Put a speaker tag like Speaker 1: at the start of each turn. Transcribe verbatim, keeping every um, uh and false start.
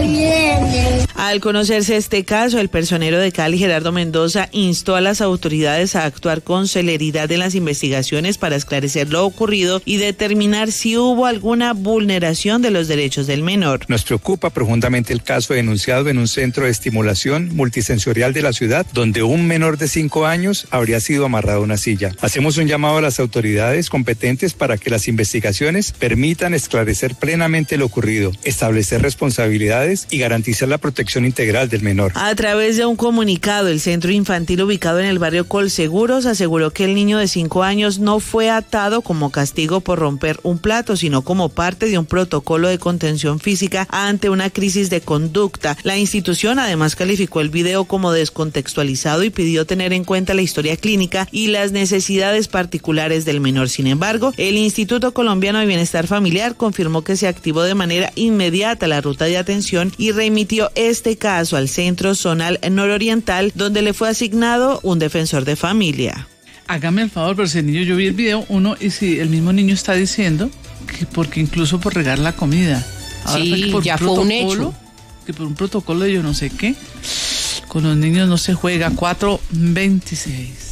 Speaker 1: viene.
Speaker 2: Al conocerse este caso, el personero de Cali, Gerardo Mendoza, instó a las autoridades a actuar con celeridad en las investigaciones para esclarecer lo ocurrido y determinar si hubo alguna vulneración de los derechos del menor.
Speaker 3: Nos preocupa profundamente el caso denunciado en un centro de estimulación multisensorial de la ciudad, donde un menor de cinco años habría sido amarrado a una silla. Hacemos un llamado a las autoridades competentes para que las investigaciones permitan esclarecer plenamente lo ocurrido, establecer responsabilidades y garantizar la protección integral del menor.
Speaker 2: A través de un comunicado, el centro infantil ubicado en el barrio Colseguros aseguró que el niño de cinco años no fue atado como castigo por romper un plato, sino como parte de un protocolo de contención física ante una crisis de conducta. La institución además calificó el video como descontextualizado y pidió tener en cuenta la historia clínica y las necesidades particulares del menor. Sin embargo, el Instituto Colombiano de Bienestar Familiar confirmó que se activó de manera inmediata la ruta de atención y remitió este caso al Centro Zonal Nororiental, donde le fue asignado un defensor de familia.
Speaker 4: Hágame el favor, pero si el niño, yo vi el video, uno, y si el mismo niño está diciendo que porque incluso por regar la comida. Ahora
Speaker 5: sí,
Speaker 4: fue por
Speaker 5: ya
Speaker 4: un
Speaker 5: fue un hecho.
Speaker 4: Que por un protocolo de yo no sé qué, con los niños no se juega. Cuatro veintiséis.